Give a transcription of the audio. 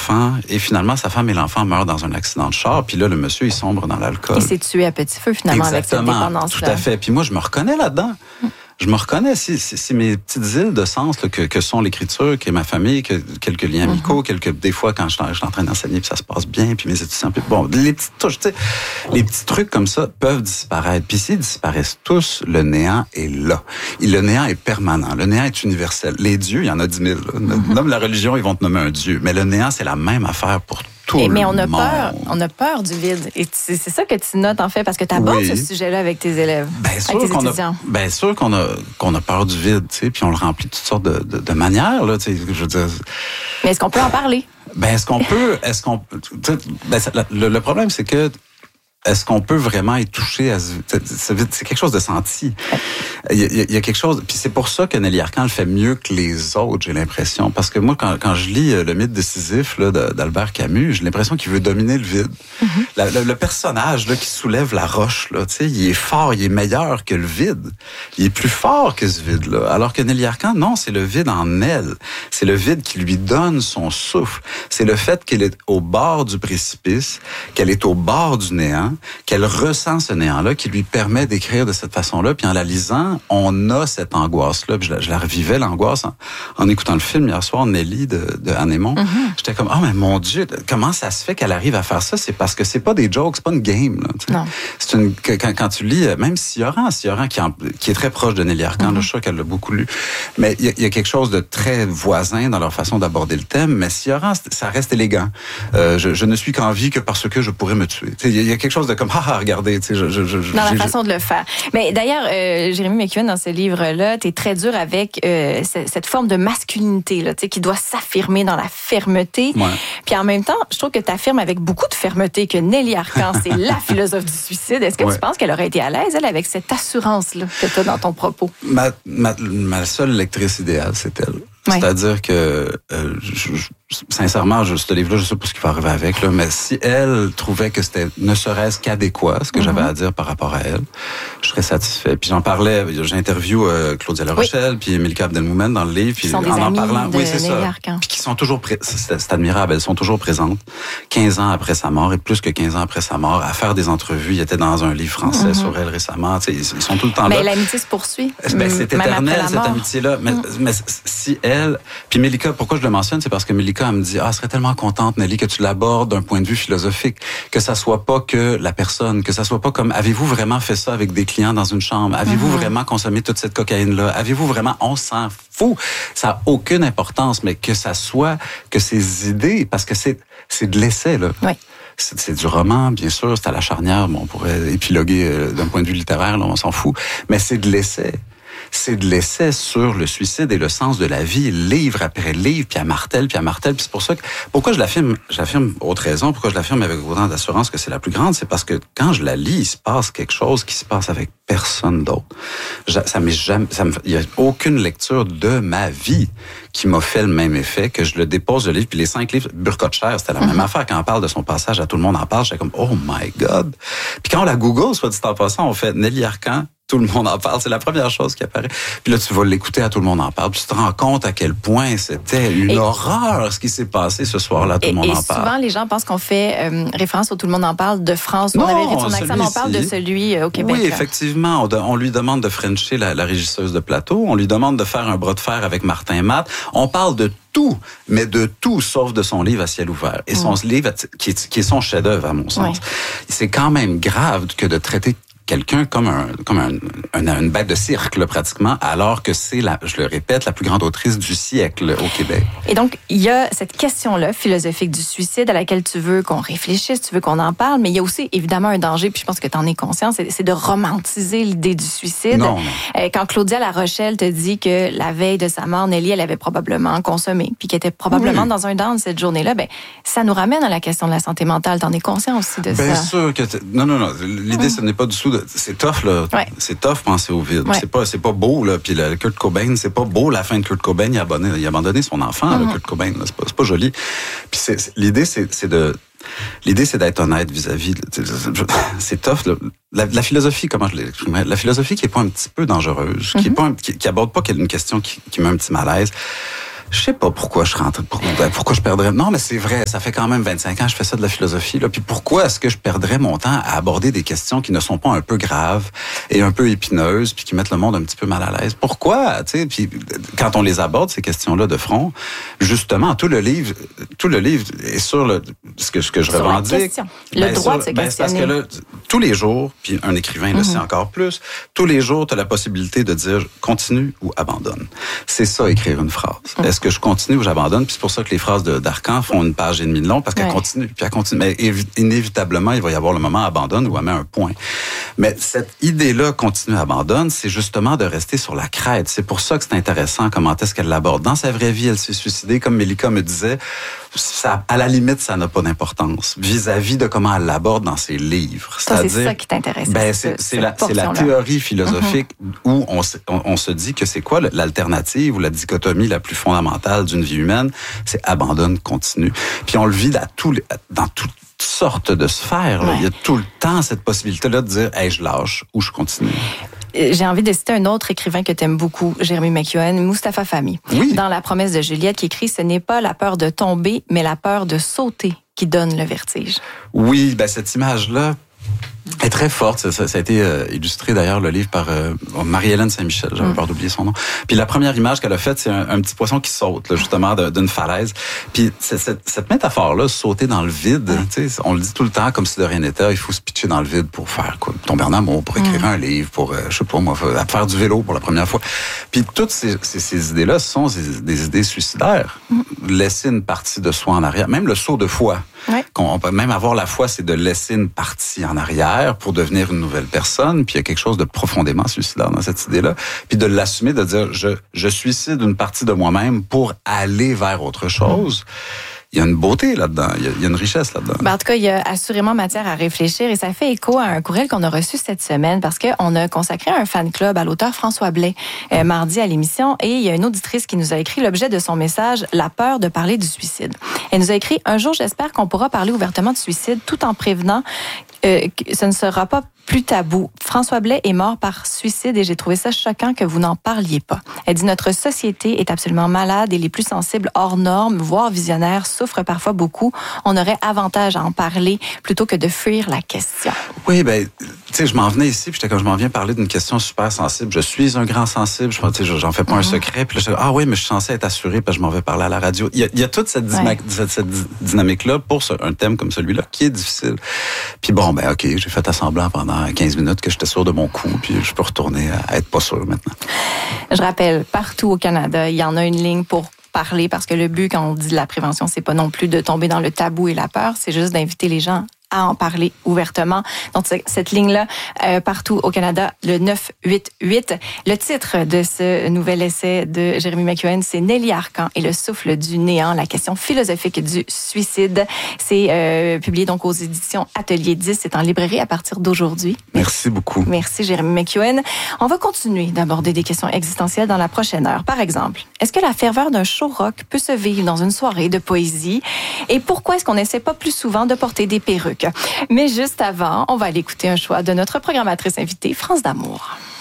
l'enfant, et finalement, sa femme et l'enfant meurent dans un accident de char, puis là, le monsieur, il sombre dans l'alcool. Il s'est tué à petit feu, finalement, Exactement, avec cette dépendance-là. Tout à fait. Puis moi, je me reconnais là-dedans. Je me reconnais, c'est mes petites îles de sens là, que sont l'écriture, que ma famille, que quelques liens amicaux, des fois quand je suis en train d'enseigner, puis ça se passe bien, puis mes étudiants, puis bon, les petites touches, tu sais, les petits trucs comme ça peuvent disparaître. Puis s'ils disparaissent tous, le néant est là. Et le néant est permanent. Le néant est universel. Les dieux, il y en a 10 000. Nomme la religion, ils vont te nommer un dieu. Mais le néant, c'est la même affaire pour tout le mais monde. on a peur du vide. Et c'est ça que tu notes, en fait, parce que tu abordes ce sujet-là avec tes élèves, avec tes étudiants. Bien sûr qu'on a peur du vide, tu sais, puis on le remplit de toutes sortes de manières, là, tu sais, je veux dire. Mais est-ce qu'on peut en parler? Ben, le problème, c'est que est-ce qu'on peut vraiment être touché à c'est quelque chose de senti. Il y a quelque chose, puis c'est pour ça que Nelly Arcan le fait mieux que les autres, j'ai l'impression, parce que moi quand je lis le mythe de Sisyphe là, d'Albert Camus, j'ai l'impression qu'il veut dominer le vide. Le personnage là qui soulève la roche là, tu sais, il est fort, il est meilleur que le vide. Il est plus fort que ce vide là. Alors que Nelly Arcan, non, c'est le vide en elle. C'est le vide qui lui donne son souffle. C'est le fait qu'elle est au bord du précipice, qu'elle est au bord du néant, qu'elle ressent ce néant-là, qui lui permet d'écrire de cette façon-là. Puis en la lisant, on a cette angoisse-là. Puis je la revivais, l'angoisse, en écoutant le film hier soir, Nelly de Annemont. J'étais comme, oh mais mon Dieu, comment ça se fait qu'elle arrive à faire ça? C'est parce que c'est pas des jokes, c'est pas une game. Là, non. C'est quand tu lis, même Sioran qui est très proche de Nelly Arcan, là, je suis sûr qu'elle l'a beaucoup lu, mais il y a quelque chose de très voisin dans leur façon d'aborder le thème, mais Sioran, ça reste élégant. Je ne suis qu'en vie que parce que je pourrais me tuer. Il y a quelque chose de comme, regardez, tu sais, dans la façon de le faire. Mais d'ailleurs, Jérémy McEwen, dans ce livre-là, t'es très dur avec cette forme de masculinité, là, tu sais, qui doit s'affirmer dans la fermeté. Ouais. Puis en même temps, je trouve que t'affirmes avec beaucoup de fermeté que Nelly Arcan, c'est la philosophe du suicide. Est-ce que tu penses qu'elle aurait été à l'aise, elle, avec cette assurance-là que t'as dans ton propos? Ma seule lectrice idéale, c'est elle. Ouais. C'est-à-dire que, sincèrement, ce livre-là, je sais pas ce qui va arriver avec, là, mais si elle trouvait que c'était ne serait-ce qu'adéquat, ce que j'avais à dire par rapport à elle, je serais satisfait. Puis j'en parlais, j'interview Claudia La Rochelle, puis Melika Abdelmoumen dans le livre, puis en parlant, oui, c'est ça. Puis qui sont toujours, c'est admirable, elles sont toujours présentes, 15 ans après sa mort, et plus que 15 ans après sa mort, à faire des entrevues. Il était dans un livre français sur elle récemment, tu sais, ils sont tout le temps là. Mais l'amitié se poursuit. Ben, c'est éternel, cette amitié-là. Mais si elle... Puis Melika, pourquoi je le mentionne, c'est parce que Melika, elle me dit, elle serait tellement contente, Nelly, que tu l'abordes d'un point de vue philosophique, que ça soit pas que la personne, que ça soit pas comme, avez-vous vraiment fait ça avec des clients dans une chambre? Avez-vous vraiment consommé toute cette cocaïne-là? Avez-vous vraiment, on s'en fout. Ça n'a aucune importance, mais que ça soit, que ces idées, parce que c'est de l'essai, là. Oui. C'est du roman, bien sûr, c'est à la charnière, bon, on pourrait épiloguer d'un point de vue littéraire, là, on s'en fout, mais c'est de l'essai. C'est de l'essai sur le suicide et le sens de la vie, livre après livre, puis à martèle. Puis c'est pour ça que, pourquoi je l'affirme haute raison, pourquoi je l'affirme avec autant d'assurance que c'est la plus grande, c'est parce que quand je la lis, il se passe quelque chose qui se passe avec personne d'autre. Il y a aucune lecture de ma vie qui m'a fait le même effet, que je le dépose le livre, puis les 5 livres, Burkholtcher, c'était la même affaire. Quand on parle de son passage, à tout le monde en parle, j'étais comme, oh my God. Puis quand on la Google, soit dit en passant, on fait Nelly Arcan, tout le monde en parle. C'est la première chose qui apparaît. Puis là, tu vas l'écouter, à tout le monde en parle. Puis tu te rends compte à quel point c'était une horreur ce qui s'est passé ce soir-là. Tout le monde en parle. Et souvent, les gens pensent qu'on fait référence au Tout le monde en parle de France. Non, on avait fait son accent, on parle de celui au Québec. Oui, effectivement. On lui demande de frencher la régisseuse de plateau. On lui demande de faire un bras de fer avec Martin Matt. On parle de tout, mais de tout, sauf de son livre À ciel ouvert. Et son livre, qui est son chef-d'œuvre, à mon sens. C'est quand même grave que de traiter quelqu'un comme une bête de cirque, là, pratiquement, alors que c'est, je le répète, la plus grande autrice du siècle au Québec. Et donc, il y a cette question-là, philosophique du suicide, à laquelle tu veux qu'on réfléchisse, tu veux qu'on en parle, mais il y a aussi, évidemment, un danger, puis je pense que tu en es conscient, c'est de romantiser l'idée du suicide. Non. Quand Claudia La Rochelle te dit que la veille de sa mort, Nelly, elle avait probablement consommé, puis qu'elle était probablement dans un down cette journée-là, ça nous ramène à la question de la santé mentale. T'en es conscient aussi de ça? Bien sûr que... Non. L'idée, ce n'est pas du tout... C'est tough, là. Ouais. C'est tough penser au vide. Ouais. C'est pas beau, là. Puis Kurt Cobain, c'est pas beau la fin de Kurt Cobain. Il a abandonné son enfant, là, Kurt Cobain. Là. C'est pas joli. Puis l'idée, c'est d'être honnête vis-à-vis. C'est tough. Là. La philosophie, comment je l'exprime? La philosophie qui est pas un petit peu dangereuse, qui aborde pas une question qui met un petit malaise. Je sais pas pourquoi je rentre, pourquoi je perdrais. Non, mais c'est vrai, ça fait quand même 25 ans que je fais ça de la philosophie, là. Puis pourquoi est-ce que je perdrais mon temps à aborder des questions qui ne sont pas un peu graves et un peu épineuses, puis qui mettent le monde un petit peu mal à l'aise? Pourquoi, tu sais? Puis quand on les aborde, ces questions-là de front, justement, tout le livre est sur ce que je sur revendique. Le droit de se questionner. C'est parce que là, tous les jours, puis un écrivain le sait encore plus, tous les jours, tu as la possibilité de dire continue ou abandonne. C'est ça, écrire une phrase. Est-ce que je continue ou j'abandonne? Puis c'est pour ça que les phrases d'Arcan font 1 page et demie de long, parce qu'elle continue, puis elle continue. Mais inévitablement, il va y avoir le moment abandonne ou elle met un point. Mais cette idée-là, continue, abandonne, c'est justement de rester sur la crête. C'est pour ça que c'est intéressant comment est-ce qu'elle l'aborde. Dans sa vraie vie, elle s'est suicidée, comme Mélika me disait. Ça, à la limite, ça n'a pas d'importance vis-à-vis de comment elle l'aborde dans ses livres. C'est ça qui t'intéresse. C'est la théorie philosophique où on se dit que c'est quoi l'alternative ou la dichotomie la plus fondamentale d'une vie humaine? C'est abandonne, continue. Puis on le vit dans toutes sortes de sphères. Il y a tout le temps cette possibilité-là de dire hey, je lâche ou je continue. J'ai envie de citer un autre écrivain que tu aimes beaucoup, Jérémy McEwen, Mustapha Fahmy. Oui. Dans La promesse de Juliette, qui écrit « Ce n'est pas la peur de tomber, mais la peur de sauter qui donne le vertige. » Oui, cette image-là est très forte. Ça a été illustré d'ailleurs, le livre, par Marie-Hélène Saint-Michel. J'avais peur d'oublier son nom. Puis la première image qu'elle a faite, c'est un petit poisson qui saute, là, justement, d'une falaise. Puis cette métaphore-là, sauter dans le vide, on le dit tout le temps comme si de rien n'était. Il faut se pitcher dans le vide pour faire quoi? Tomber en amour, pour écrire un livre, pour, je sais pas moi, faire du vélo pour la première fois. Puis toutes ces idées-là sont des idées suicidaires. Laisser une partie de soi en arrière. Même le saut de foi. Ouais. On peut même avoir la foi, c'est de laisser une partie en arrière pour devenir une nouvelle personne. Puis il y a quelque chose de profondément suicidaire dans cette idée-là. Puis de l'assumer, de dire je suicide une partie de moi-même pour aller vers autre chose. Il y a une beauté là-dedans, il y a une richesse là-dedans. En tout cas, il y a assurément matière à réfléchir et ça fait écho à un courriel qu'on a reçu cette semaine parce qu'on a consacré un fan club à l'auteur François Blais mardi à l'émission et il y a une auditrice qui nous a écrit l'objet de son message, la peur de parler du suicide. Elle nous a écrit « Un jour, j'espère qu'on pourra parler ouvertement de suicide tout en prévenant que ce ne sera pas plus tabou. François Blais est mort par suicide et j'ai trouvé ça choquant que vous n'en parliez pas. » Elle dit « Notre société est absolument malade et les plus sensibles hors normes, voire visionnaires, souffrent parfois beaucoup. On aurait avantage à en parler plutôt que de fuir la question. » Oui, tu sais, je m'en venais ici, puis je m'en viens parler d'une question super sensible. Je suis un grand sensible, j'en fais pas un secret. Puis là, oui, mais je suis censé être assuré, parce que je m'en vais parler à la radio. Il y a toute cette dynamique-là pour un thème comme celui-là qui est difficile. Puis bon, OK, j'ai fait semblant pendant 15 minutes que j'étais sûr de mon coup, puis je peux retourner à être pas sûr maintenant. Je rappelle, partout au Canada, il y en a une ligne pour parler, parce que le but, quand on dit de la prévention, c'est pas non plus de tomber dans le tabou et la peur, c'est juste d'inviter les gens à en parler ouvertement. Donc, cette ligne-là, partout au Canada, le 988. Le titre de ce nouvel essai de Jérémy McEwen, c'est Nelly Arcan et le souffle du néant, la question philosophique du suicide. C'est publié donc aux éditions Atelier 10. C'est en librairie à partir d'aujourd'hui. Merci beaucoup. Merci, Jérémy McEwen. On va continuer d'aborder des questions existentielles dans la prochaine heure. Par exemple, est-ce que la ferveur d'un show rock peut se vivre dans une soirée de poésie? Et pourquoi est-ce qu'on n'essaie pas plus souvent de porter des perruques? Mais juste avant, on va aller écouter un choix de notre programmatrice invitée, France d'Amour.